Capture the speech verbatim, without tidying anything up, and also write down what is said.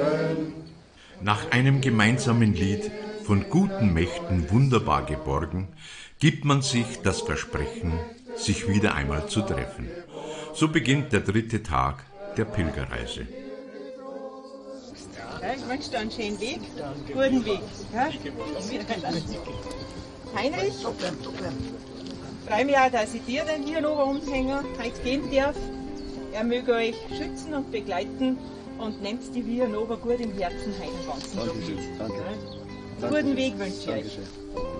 Nach einem gemeinsamen Lied, von guten Mächten wunderbar geborgen, gibt man sich das Versprechen, sich wieder einmal zu treffen. So beginnt der dritte Tag der Pilgerreise. Ja, ich wünsche dir einen schönen Weg, guten Weg. Ja? Heinrich, freue mich auch, dass ich dir den Viernova umhänger heute geben darf. Er möge euch schützen und begleiten und nehmt die Viernova gut im Herzen heute den ganzen Tag mit. Danke. Guten Weg wünsche ich euch.